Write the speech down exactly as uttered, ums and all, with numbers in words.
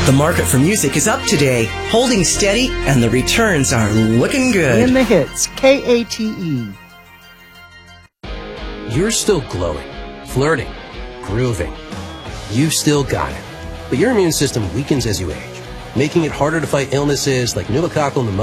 The market for music is up today, holding steady, and the returns are looking good. In the hits, K A T E. You're still glowing, flirting, grooving. You've still got it. But your immune system weakens as you age, making it harder to fight illnesses like pneumococcal pneumonia.